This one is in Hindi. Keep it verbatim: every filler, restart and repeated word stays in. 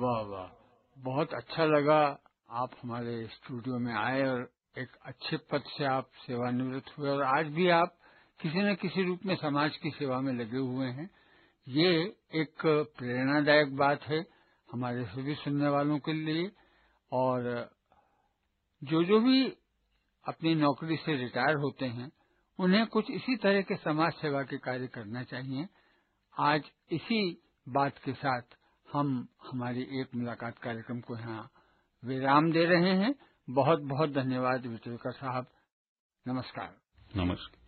वाह वाह, बहुत अच्छा लगा आप हमारे स्टूडियो में आए और एक अच्छे पद से आप सेवानिवृत्त हुए और आज भी आप किसी न किसी रूप में समाज की सेवा में लगे हुए हैं। ये एक प्रेरणादायक बात है हमारे सभी सुनने वालों के लिए। और जो जो भी अपनी नौकरी से रिटायर होते हैं उन्हें कुछ इसी तरह के समाज सेवा के कार्य करना चाहिए। आज इसी बात के साथ हम हमारी एक मुलाकात कार्यक्रम को यहाँ विराम दे रहे हैं। बहुत बहुत धन्यवाद विटेलकर साहब। नमस्कार। नमस्कार।